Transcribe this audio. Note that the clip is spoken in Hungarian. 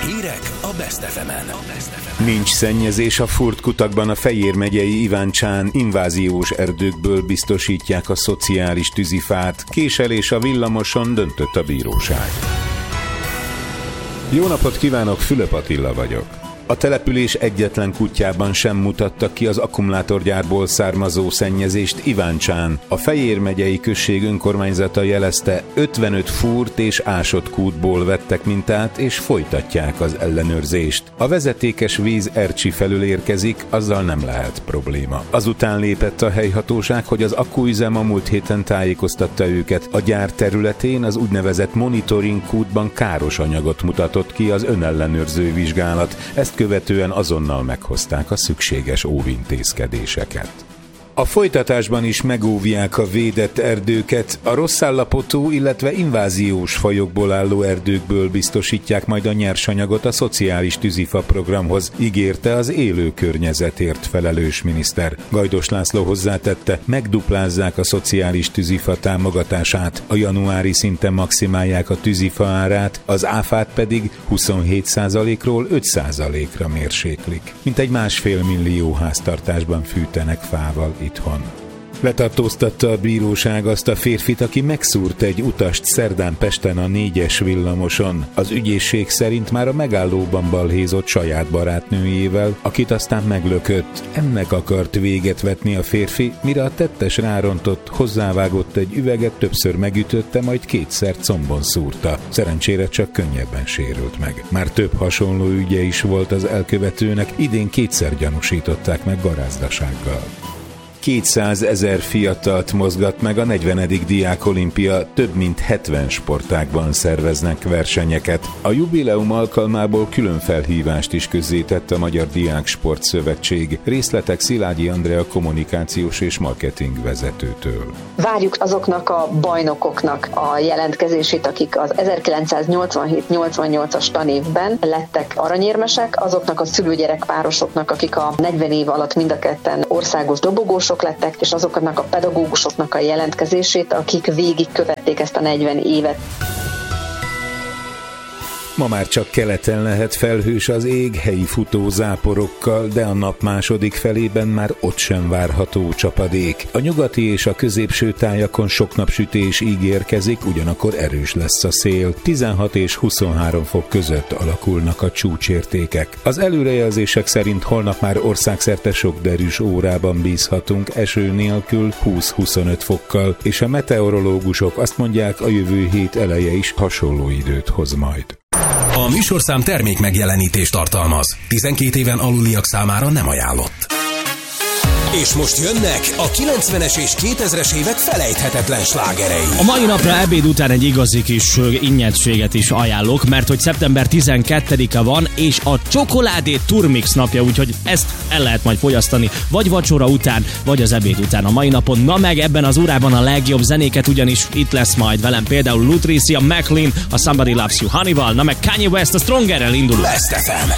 Hírek a Best FM-en. Nincs szennyezés a Furt-kutakban, a Fejér megyei Iváncsán inváziós erdőkből biztosítják a szociális tűzifát. Késelés a villamoson, döntött a bíróság. Jó napot kívánok, Fülöp Attila vagyok. A település egyetlen kutyában sem mutattak ki az akkumulátorgyárból származó szennyezést Iváncsán. A Fejér megyei község önkormányzata jelezte, 55 furt és ásott kútból vettek mintát, és folytatják az ellenőrzést. A vezetékes víz Ercsi felől érkezik, azzal nem lehet probléma. Azután lépett a helyhatóság, hogy az akkuüzem a múlt héten tájékoztatta őket. A gyár területén az úgynevezett monitoring kútban káros anyagot mutatott ki az önellenőrző vizsgálat. Ezt követően azonnal meghozták a szükséges óvintézkedéseket. A folytatásban is megóvják a védett erdőket, a rossz állapotú, illetve inváziós fajokból álló erdőkből biztosítják majd a nyersanyagot a szociális tűzifa programhoz, ígérte az élő környezetért felelős miniszter. Gajdos László hozzátette, megduplázzák a szociális tűzifa támogatását, a januári szinten maximálják a tűzifa árát, az áfát pedig 27%-ról 5%-ra mérséklik. Mintegy 1,5 millió háztartásban fűtenek fával itthon. Letartóztatta a bíróság azt a férfit, aki megszúrt egy utast szerdán Pesten a 4-es villamoson. Az ügyészség szerint már a megállóban balhézott saját barátnőjével, akit aztán meglökött. Ennek akart véget vetni a férfi, mire a tettes rárontott, hozzávágott egy üveget, többször megütötte, majd kétszer combon szúrta. Szerencsére csak könnyebben sérült meg. Már több hasonló ügye is volt az elkövetőnek, idén kétszer gyanúsították meg garázdasággal. 200 000 fiatalt mozgat meg a 40. Diákolimpia, több mint 70 sportágban szerveznek versenyeket. A jubileum alkalmából külön felhívást is közzétett a Magyar Diáksport Szövetség. Részletek Szilágyi Andrea kommunikációs és marketing vezetőtől. Várjuk azoknak a bajnokoknak a jelentkezését, akik az 1987-88-as tanévben lettek aranyérmesek, azoknak a szülőgyerekpárosoknak, akik a 40 év alatt mind a ketten országos dobogósok lettek, és azoknak a pedagógusoknak a jelentkezését, akik végigkövették ezt a 40 évet. Ma már csak keleten lehet felhős az ég, helyi futózáporokkal, de a nap második felében már ott sem várható csapadék. A nyugati és a középső tájakon sok napsütés ígérkezik, ugyanakkor erős lesz a szél. 16 és 23 fok között alakulnak a csúcsértékek. Az előrejelzések szerint holnap már országszerte sok derűs órában bízhatunk eső nélkül 20-25 fokkal, és a meteorológusok azt mondják, a jövő hét eleje is hasonló időt hoz majd. A műsorszám termék megjelenítést tartalmaz. 12 éven aluliak számára nem ajánlott. És most jönnek a 90-es és 2000-es évek felejthetetlen slágerei. A mai napra ebéd után egy igazi kis ingyenséget is ajánlok, mert hogy szeptember 12-e van, és a csokoládé turmix napja, úgyhogy ezt el lehet majd fogyasztani, vagy vacsora után, vagy az ebéd után a mai napon. Na meg ebben az órában a legjobb zenéket, ugyanis itt lesz majd velem például Lutricia McLean, a Somebody Loves You Honey-val, na meg Kanye West a Stronger-rel indulunk. Best FM.